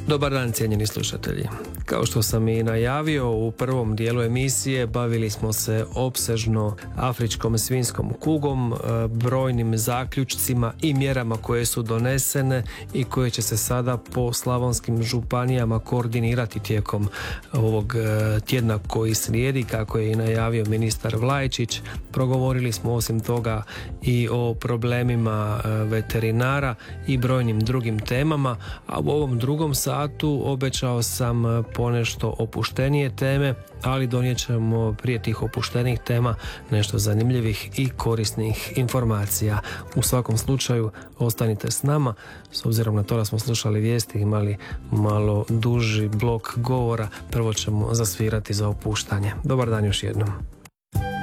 Dobar dan, cijenjeni slušatelji. Kao što sam i najavio u prvom dijelu emisije, bavili smo se opsežno afričkom svinjskom kugom, brojnim zaključcima i mjerama koje su donesene i koje će se sada po slavonskim županijama koordinirati tijekom ovog tjedna koji slijedi, kako je i najavio ministar Vlajčić. Progovorili smo osim toga i o problemima veterinara i brojnim drugim temama, a u ovom drugom satu obećao sam ponešto opuštenije teme, ali donijet ćemo prije tih opuštenih tema nešto zanimljivih i korisnih informacija. U svakom slučaju ostanite s nama, s obzirom na to da smo slušali vijesti, imali malo duži blok govora, prvo ćemo zasvirati za opuštanje. Dobar dan još jednom.